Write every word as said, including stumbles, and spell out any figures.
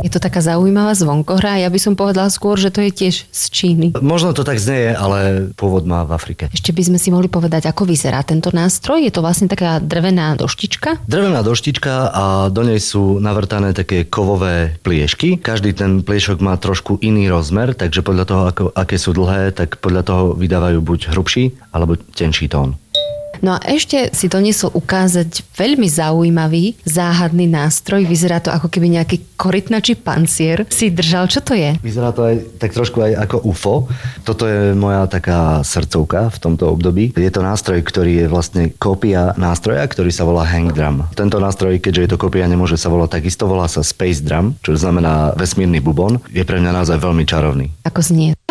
Je to taká zaujímavá zvonkohra. Ja by som povedala skôr, že to je tiež z Číny. Možno to tak znie, ale pôvod má v Afrike. Ešte by sme si mohli povedať, ako vyzerá tento nástroj. Je to vlastne taká drevená doštička? Drevená doštička a do nej sú navrtané také kovové pliešky. Každý ten pliešok má trošku iný rozmer, takže podľa toho, ako, aké sú dlhé, tak podľa toho vydávajú buď hrubší alebo tenší tón. No a ešte si doniesol ukázať veľmi zaujímavý, záhadný nástroj. Vyzerá to ako keby nejaký korytnačí pancier. Si držal, čo to je? Vyzerá to aj tak trošku aj ako ú ef ó. Toto je moja taká srdcovka v tomto období. Je to nástroj, ktorý je vlastne kópia nástroja, ktorý sa volá hang drum. Tento nástroj, keďže je to kópia, nemôže sa volať takisto, volá sa space drum, čo znamená vesmírny bubon. Je pre mňa naozaj veľmi čarovný. Ako znie?